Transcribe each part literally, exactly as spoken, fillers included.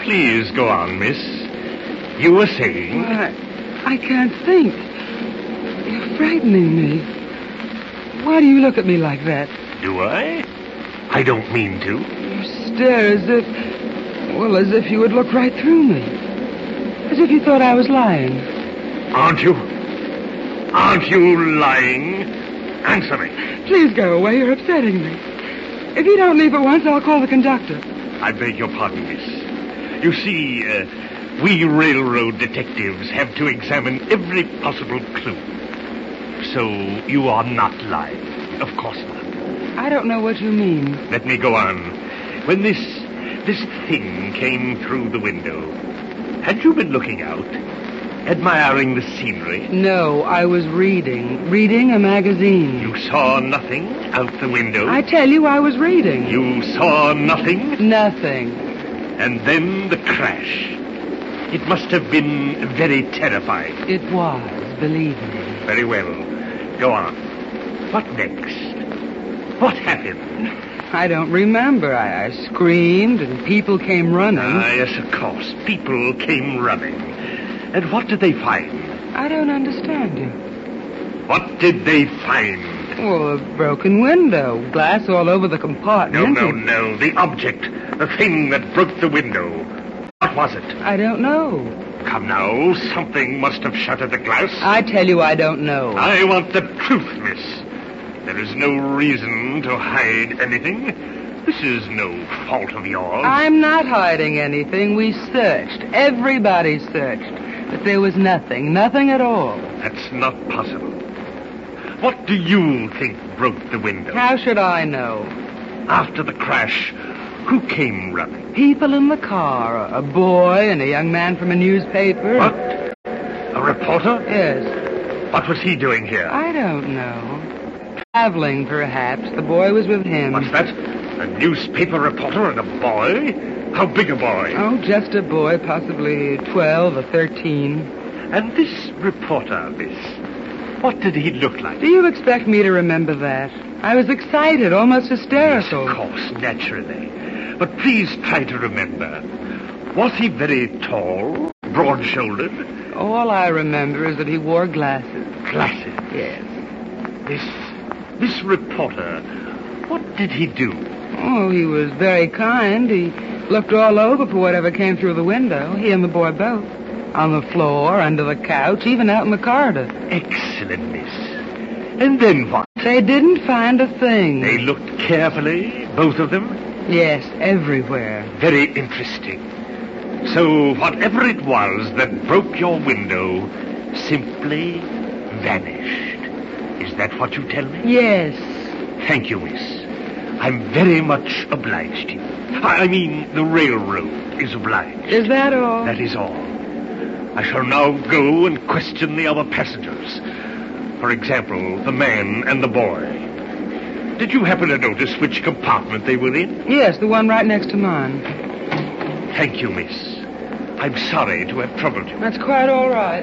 Please go on, miss. You were saying... Why, I can't think. You're frightening me. Why do you look at me like that? Do I? I don't mean to. You stare as if... Well, as if you would look right through me. As if you thought I was lying. Aren't you? Aren't you lying? Answer me. Please go away. You're upsetting me. If you don't leave at once, I'll call the conductor. I beg your pardon, miss. You see, uh, we railroad detectives have to examine every possible clue. So you are not lying. Of course not. I don't know what you mean. Let me go on. When this this thing came through the window, had you been looking out? Admiring the scenery? No, I was reading. Reading a magazine. You saw nothing out the window? I tell you, I was reading. You saw nothing? Nothing. And then the crash. It must have been very terrifying. It was, believe me. Very well. Go on. What next? What happened? I don't remember. I, I screamed and people came running. Ah, yes, of course. People came running. And what did they find? I don't understand you. What did they find? Oh, a broken window. Glass all over the compartment. No, no, no. The object. The thing that broke the window. What was it? I don't know. Come now. Something must have shattered the glass. I tell you I don't know. I want the truth, miss. There is no reason to hide anything. This is no fault of yours. I'm not hiding anything. We searched. Everybody searched. But there was nothing. Nothing at all. That's not possible. What do you think broke the window? How should I know? After the crash, who came running? People in the car. A boy and a young man from a newspaper. What? A reporter? Yes. What was he doing here? I don't know. Traveling, perhaps. The boy was with him. What's that? A newspaper reporter and a boy? How big a boy? Oh, just a boy, possibly twelve or thirteen. And this reporter, miss, what did he look like? Do you expect me to remember that? I was excited, almost hysterical. Yes, of course, naturally. But please try to remember. Was he very tall, broad-shouldered? All I remember is that he wore glasses. Glasses? Yes. This, this reporter, what did he do? Oh, he was very kind. He looked all over for whatever came through the window. He and the boy both. On the floor, under the couch, even out in the corridor. Excellent, miss. And then what? They didn't find a thing. They looked carefully, both of them? Yes, everywhere. Very interesting. So whatever it was that broke your window simply vanished. Is that what you tell me? Yes. Thank you, miss. I'm very much obliged to you. I mean, the railroad is obliged. Is that all? That is all. I shall now go and question the other passengers. For example, the man and the boy. Did you happen to notice which compartment they were in? Yes, the one right next to mine. Thank you, miss. I'm sorry to have troubled you. That's quite all right.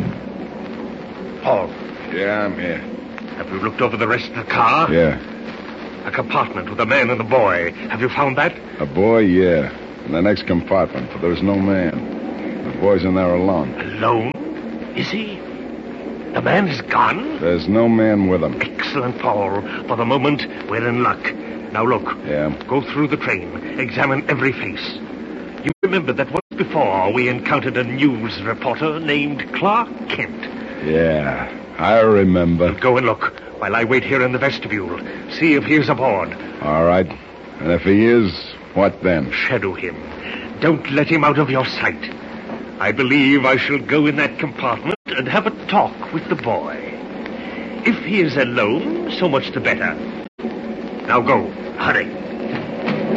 Paul. Yeah, I'm here. Have you looked over the rest of the car? Yeah. A compartment with a man and a boy. Have you found that? A boy, yeah. In the next compartment, but there's no man. The boy's in there alone. Alone? Is he? The man is gone? There's no man with him. Excellent, Paul. For the moment, we're in luck. Now look. Yeah. Go through the train. Examine every face. You remember that once before we encountered a news reporter named Clark Kent. Yeah, I remember. Go and look while I wait here in the vestibule. See if he's aboard. All right. And if he is, what then? Shadow him. Don't let him out of your sight. I believe I shall go in that compartment and have a talk with the boy. If he is alone, so much the better. Now go. Hurry.